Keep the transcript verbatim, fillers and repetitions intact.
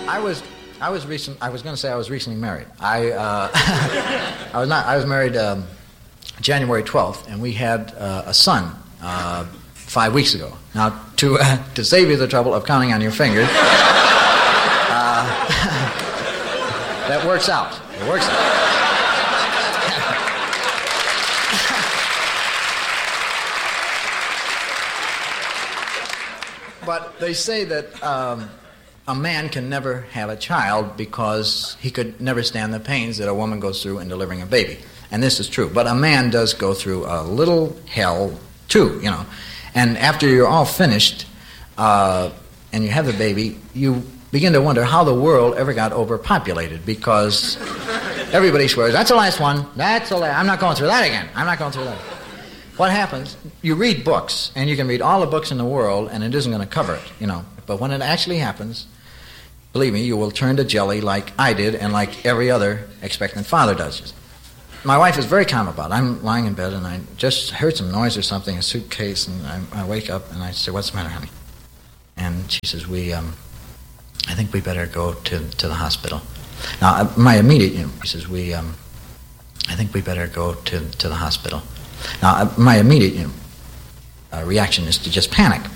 I was, I was recent. I was going to say I was recently married. I, uh, I was not. I was married um, January twelfth, and we had uh, a son uh, five weeks ago. Now, to uh, to save you the trouble of counting on your fingers, uh, that works out. It works out. But they say that um, a man can never have a child because he could never stand the pains that a woman goes through in delivering a baby. And this is true. But a man does go through a little hell, too, you know. And after you're all finished uh, and you have the baby, you begin to wonder how the world ever got overpopulated, because everybody swears, that's the last one, that's the last, I'm not going through that again, I'm not going through that. What happens, you read books, and you can read all the books in the world, and it isn't going to cover it, you know. But when it actually happens, believe me, you will turn to jelly like I did and like every other expectant father does. My wife is very calm about it. I'm lying in bed, and I just heard some noise or something, a suitcase, and I, I wake up, and I say, what's the matter, honey? And she says, we, um, I think we better go to, to the hospital. Now, my immediate, you know, she says, we, um, I think we better go to, to the hospital. Now, my immediate you know, uh, reaction is to just panic.